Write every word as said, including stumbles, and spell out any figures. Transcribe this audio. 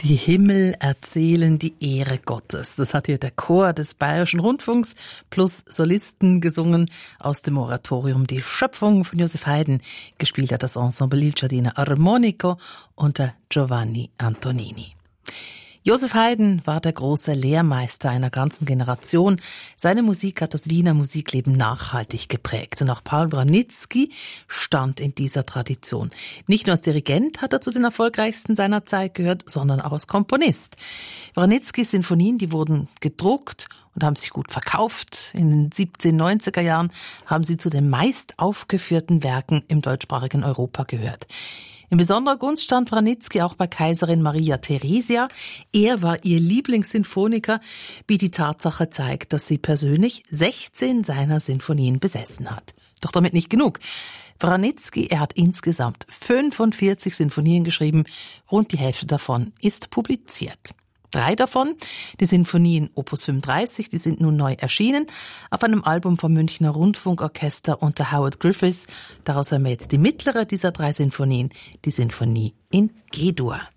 Die Himmel erzählen die Ehre Gottes. Das hat hier der Chor des Bayerischen Rundfunks plus Solisten gesungen aus dem Oratorium Die Schöpfung von Joseph Haydn. Gespielt hat das Ensemble Il Giardino Armonico unter Giovanni Antonini. Joseph Haydn war der große Lehrmeister einer ganzen Generation. Seine Musik hat das Wiener Musikleben nachhaltig geprägt. Und auch Paul Wranitzky stand in dieser Tradition. Nicht nur als Dirigent hat er zu den erfolgreichsten seiner Zeit gehört, sondern auch als Komponist. Wranitzkys Sinfonien, die wurden gedruckt und haben sich gut verkauft. In den siebzehnhundertneunziger Jahren haben sie zu den meist aufgeführten Werken im deutschsprachigen Europa gehört. In besonderer Gunst stand Wranitzky auch bei Kaiserin Maria Theresia. Er war ihr Lieblingssinfoniker, wie die Tatsache zeigt, dass sie persönlich sechzehn seiner Sinfonien besessen hat. Doch damit nicht genug. Wranitzky, er hat insgesamt fünfundvierzig Sinfonien geschrieben. Rund die Hälfte davon ist publiziert. Drei davon, die Sinfonien Opus fünfunddreißig, die sind nun neu erschienen, auf einem Album vom Münchner Rundfunkorchester unter Howard Griffiths. Daraus hören wir jetzt die mittlere dieser drei Sinfonien, die Sinfonie in G-Dur.